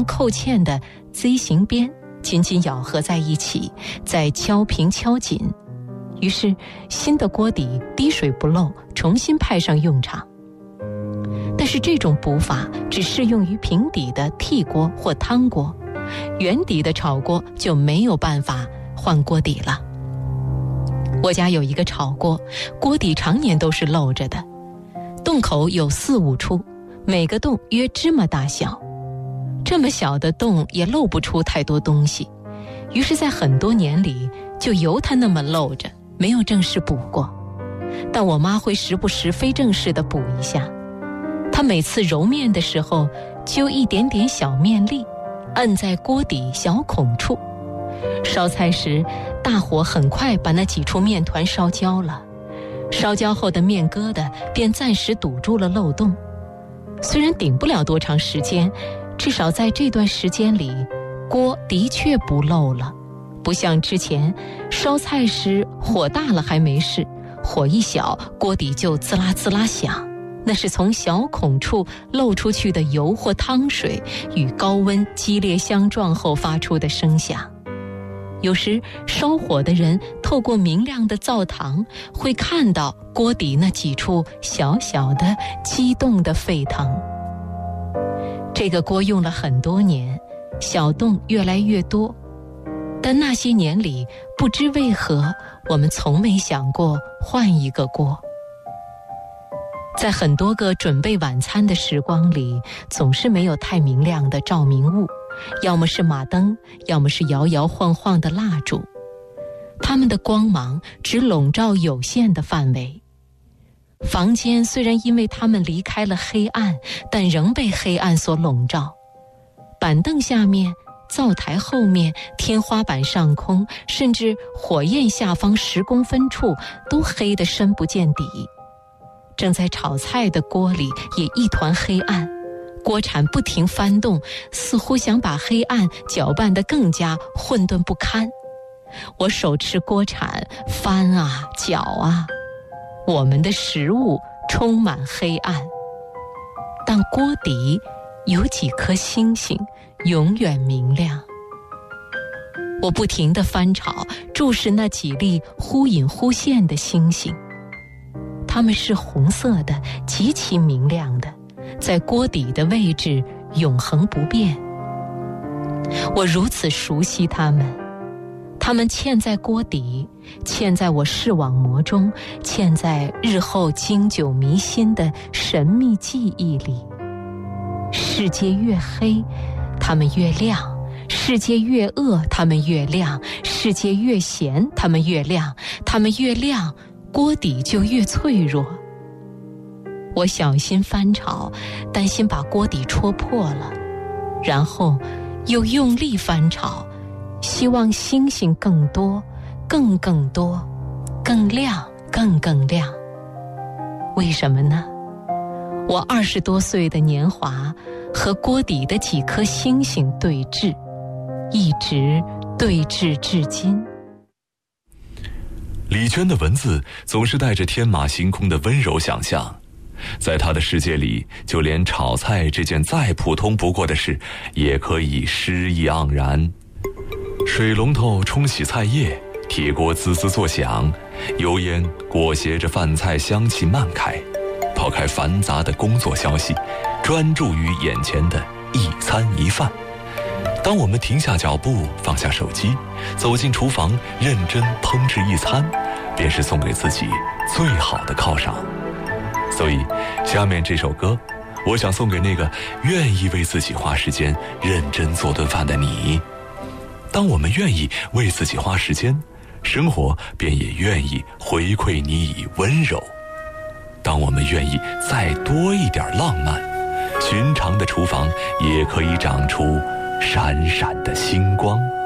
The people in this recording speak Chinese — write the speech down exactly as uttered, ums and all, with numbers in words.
像扣芡的 Z 形边紧紧咬合在一起，再敲平敲紧，于是新的锅底滴水不漏，重新派上用场。但是这种补法只适用于平底的屉锅或汤锅，圆底的炒锅就没有办法换锅底了。我家有一个炒锅，锅底常年都是漏着的，洞口有四五处，每个洞约芝麻大小。这么小的洞也漏不出太多东西，于是在很多年里就由它那么漏着，没有正式补过。但我妈会时不时非正式地补一下，她每次揉面的时候揪一点点小面粒，摁在锅底小孔处，烧菜时大火很快把那几处面团烧焦了，烧焦后的面疙瘩便暂时堵住了漏洞。虽然顶不了多长时间，至少在这段时间里，锅的确不漏了。不像之前烧菜时火大了还没事，火一小锅底就滋啦滋啦响，那是从小孔处漏出去的油或汤水与高温激烈相撞后发出的声响。有时烧火的人透过明亮的灶膛会看到锅底那几处小小的激动的沸腾。这个锅用了很多年，小洞越来越多，但那些年里不知为何我们从没想过换一个锅。在很多个准备晚餐的时光里，总是没有太明亮的照明物，要么是马灯，要么是摇摇晃晃的蜡烛，它们的光芒只笼罩有限的范围。房间虽然因为它们离开了黑暗，但仍被黑暗所笼罩。板凳下面、灶台后面、天花板上空，甚至火焰下方十公分处，都黑得深不见底。正在炒菜的锅里也一团黑暗，锅铲不停翻动，似乎想把黑暗搅拌得更加混沌不堪。我手持锅铲翻啊搅啊，我们的食物充满黑暗，但锅底有几颗星星永远明亮。我不停地翻炒，注视那几粒忽隐忽现的星星，它们是红色的，极其明亮的，在锅底的位置永恒不变。我如此熟悉它们，它们嵌在锅底，嵌在我视网膜中，嵌在日后经久弥新的神秘记忆里。世界越黑，它们越亮；世界越恶，它们越亮；世界越咸，它们越亮；它们越亮，锅底就越脆弱。我小心翻炒，担心把锅底戳破了，然后又用力翻炒，希望星星更多，更更多，更亮，更更亮。为什么呢？我二十多岁的年华和锅底的几颗星星对峙，一直对峙至今。 李娟的文字总是带着天马行空的温柔想象，在她的世界里，就连炒菜这件再普通不过的事也可以诗意盎然。水龙头冲洗菜叶，铁锅滋滋作响，油烟裹挟着饭菜香气漫开。抛开繁杂的工作消息，专注于眼前的一餐一饭。当我们停下脚步，放下手机，走进厨房，认真烹制一餐，便是送给自己最好的犒赏。所以下面这首歌，我想送给那个愿意为自己花时间认真做顿饭的你。当我们愿意为自己花时间，生活便也愿意回馈你以温柔。当我们愿意再多一点浪漫，寻常的厨房也可以长出闪闪的星光。